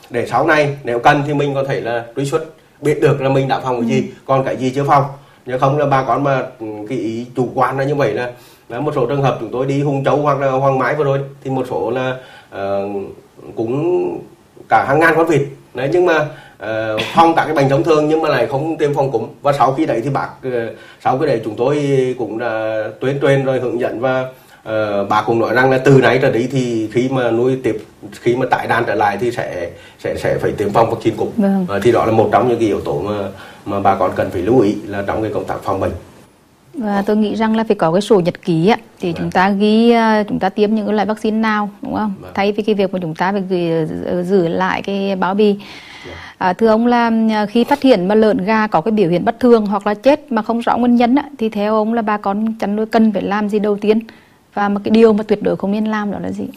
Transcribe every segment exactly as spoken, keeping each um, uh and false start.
để sau này nếu cần thì mình có thể là truy xuất, biết được là mình đã phòng cái gì, còn cái gì chưa phòng. Nếu không là bà con mà cái ý chủ quan là như vậy là, là một số trường hợp chúng tôi đi Hùng Châu hoặc là Hoàng Mái vừa rồi thì một số là uh, cũng cả hàng ngàn con vịt đấy, nhưng mà uh, phòng các cái bệnh thông thường nhưng mà lại không tiêm phòng cúm. Và sau khi đấy thì bác uh, sau cái đấy chúng tôi cũng đã tuyên truyền rồi hướng dẫn và uh, bác cũng nói rằng là từ nãy trở đi thì khi mà nuôi tiếp, khi mà tái đàn trở lại thì sẽ sẽ sẽ phải tiêm phòng vaccine cúm. Vâng. Uh, thì đó là một trong những cái yếu tố mà mà bà con cần phải lưu ý là trong cái công tác phòng bệnh. Và tôi nghĩ rằng là phải có cái sổ nhật ký á, thì chúng ta ghi chúng ta tiêm những cái loại vaccine nào, đúng không? Thay vì cái việc mà chúng ta phải gửi, giữ lại cái bao bì. À, thưa ông là khi phát hiện mà lợn gà có cái biểu hiện bất thường hoặc là chết mà không rõ nguyên nhân á, thì theo ông là bà con chăn nuôi cần phải làm gì đầu tiên, và một cái điều mà tuyệt đối không nên làm đó là gì?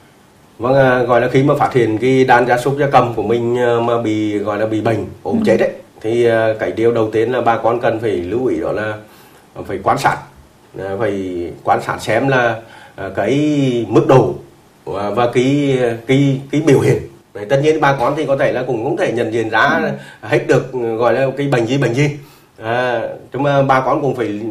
Vâng, gọi là khi mà phát hiện cái đàn gia súc gia cầm của mình mà bị gọi là bị bệnh ốm ừ. chết đấy, thì cái điều đầu tiên là bà con cần phải lưu ý đó là phải quan sát, phải quan sát xem là cái mức độ và cái cái cái biểu hiện. Đấy, tất nhiên bà con thì có thể là cũng không thể nhận diện ra ừ. hết được gọi là cái bệnh gì bệnh gì, à, nhưng mà bà con cũng phải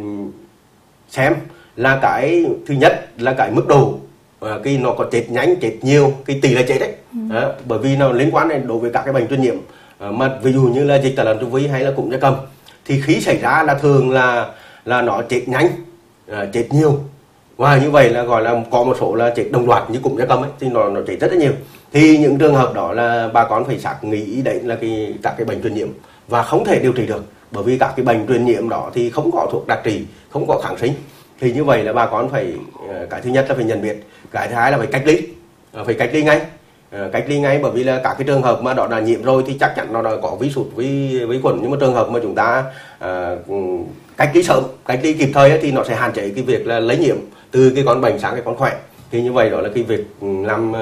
xem là cái thứ nhất là cái mức độ, à, cái nó có chết nhanh chết nhiều, cái tỷ lệ chết đấy, ừ. à, bởi vì nó liên quan đến đối với các cái bệnh truyền nhiễm, à, mà ví dụ như là dịch tả lợn châu Phi hay là cúm gia cầm thì khi xảy ra là thường là là nó chết nhanh, à, chết nhiều, và như vậy là gọi là có một số là chết đồng loạt như cúm gia cầm ấy, thì nó nó chết rất là nhiều. Thì những trường hợp đó là bà con phải xác nghĩ đấy là cái các cái bệnh truyền nhiễm và không thể điều trị được, bởi vì các cái bệnh truyền nhiễm đó thì không có thuốc đặc trị, không có kháng sinh. Thì như vậy là bà con phải, cái thứ nhất là phải nhận biết, cái thứ hai là phải cách ly, phải cách ly ngay, cách ly ngay bởi vì là các cái trường hợp mà đó là nhiễm rồi thì chắc chắn nó đã có virus vi vi khuẩn, nhưng mà trường hợp mà chúng ta uh, cách ly sớm, cách ly kịp thời ấy, thì nó sẽ hạn chế cái việc là lây nhiễm từ cái con bệnh sang cái con khỏe. Thì như vậy đó là cái việc làm uh,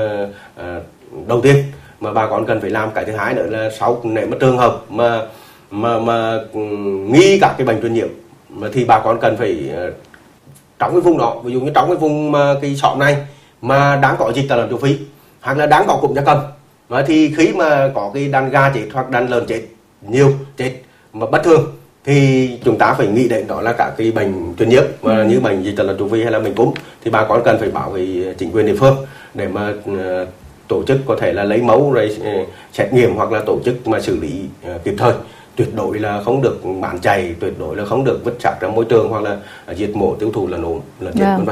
uh, đầu tiên mà bà con cần phải làm. Cái thứ hai nữa là sau nếu mà trường hợp mà mà mà um, nghi các cái bệnh truyền nhiễm mà thì bà con cần phải uh, trong cái vùng đó, ví dụ như trong cái vùng mà cái xóm này mà đang có dịch tả lợn châu Phi hoặc là đang có cúm gia cầm, và thì khi mà có cái đàn gà chết hoặc đàn lợn chết nhiều, chết mà bất thường thì chúng ta phải nghĩ đến đó là các cái bệnh truyền nhiễm, mà như bệnh dịch tả lợn châu Phi hay là bệnh cúm thì bà con cần phải báo với chính quyền địa phương để mà uh, tổ chức có thể là lấy mẫu rồi uh, xét nghiệm hoặc là tổ chức mà xử lý uh, kịp thời. Tuyệt đối là không được bán chạy, tuyệt đối là không được vứt rác ra môi trường hoặc là diệt mổ tiêu thụ lợn ốm, lợn chết vân vân.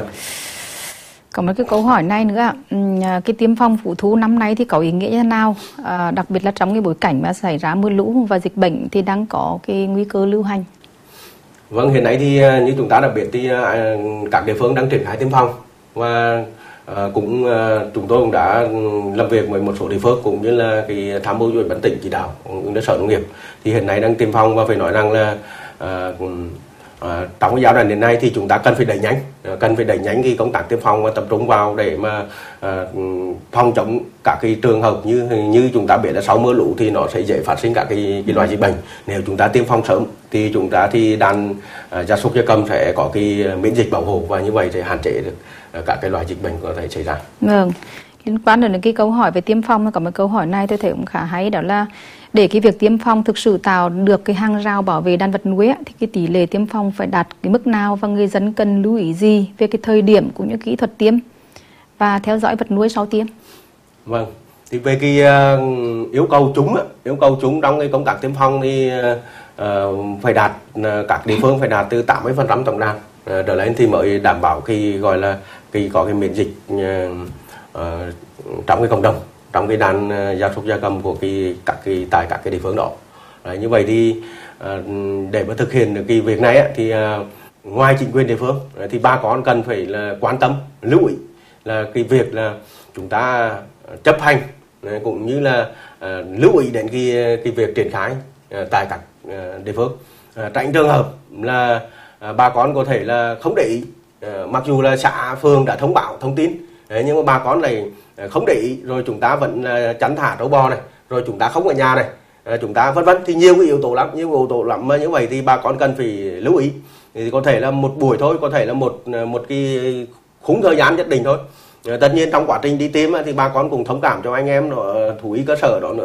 Có một cái câu hỏi này nữa ạ, cái tiêm phòng phủ thú năm nay thì có ý nghĩa như thế nào, à, đặc biệt là trong cái bối cảnh mà xảy ra mưa lũ và dịch bệnh thì đang có cái nguy cơ lưu hành? Vâng, hiện nay thì như chúng ta đã biết thì các địa phương đang triển khai tiêm phòng, và À, cũng à, chúng tôi cũng đã làm việc với một số địa phương cũng như là cái tham mưu cho Ủy ban tỉnh chỉ đạo cũng như sở nông nghiệp thì hiện nay đang tiêm phòng, và phải nói rằng là à, à, trong cái giai đoạn đến nay thì chúng ta cần phải đẩy nhanh, à, cần phải đẩy nhanh cái công tác tiêm phòng và tập trung vào để mà à, phòng chống các cái trường hợp như như chúng ta biết là sau mưa lũ thì nó sẽ dễ phát sinh các cái, cái loại dịch bệnh. Nếu chúng ta tiêm phòng sớm thì chúng ta thì đàn à, gia súc gia cầm sẽ có cái miễn dịch bảo hộ, và như vậy sẽ hạn chế được các cái loại dịch bệnh có thể xảy ra. Vâng. Liên quan đến cái câu hỏi về tiêm phòng, có một câu hỏi này tôi thấy cũng khá hay, đó là để cái việc tiêm phòng thực sự tạo được cái hàng rào bảo vệ đàn vật nuôi thì cái tỷ lệ tiêm phòng phải đạt cái mức nào, và người dân cần lưu ý gì về cái thời điểm cũng như kỹ thuật tiêm và theo dõi vật nuôi sau tiêm? Vâng, thì về cái uh, yêu cầu chúng yêu cầu chúng trong cái công tác tiêm phòng thì uh, phải đạt uh, các địa phương phải đạt từ tám mươi phần trăm tổng đàn trở lên thì mới đảm bảo cái gọi là cái có cái miễn dịch uh, uh, trong cái cộng đồng, trong cái đàn uh, gia súc gia cầm của cái các cái tại các cái địa phương đó. Đấy, như vậy thì uh, để mà thực hiện được cái việc này á, thì uh, ngoài chính quyền địa phương thì bà con cần phải là quan tâm lưu ý là cái việc là chúng ta chấp hành cũng như là uh, lưu ý đến cái cái việc triển khai uh, tại các uh, địa phương, uh, tránh trường hợp là À, bà con có thể là không để ý, à, mặc dù là xã phường đã thông báo thông tin, đấy, nhưng mà bà con này không để ý, rồi chúng ta vẫn là chăn thả trâu bò này, rồi chúng ta không ở nhà này, à, chúng ta vân vân, thì nhiều cái yếu tố lắm, nhiều yếu tố lắm mà như vậy thì bà con cần phải lưu ý. Thì có thể là một buổi thôi, có thể là một một cái khung thời gian nhất định thôi. À, tất nhiên trong quá trình đi tiêm thì bà con cũng thông cảm cho anh em thú y cơ sở đó nữa.